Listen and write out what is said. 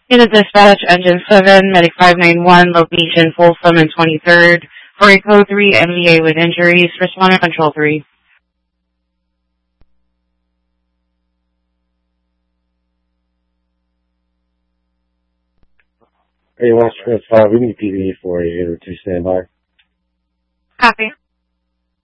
In the dispatch, Engine 7, Medic 591, location Folsom and 23rd, for a Code 3 MVA with injuries, respond to Control 3. Hey, West Coast 5, we need PDE for a 802 standby. Copy.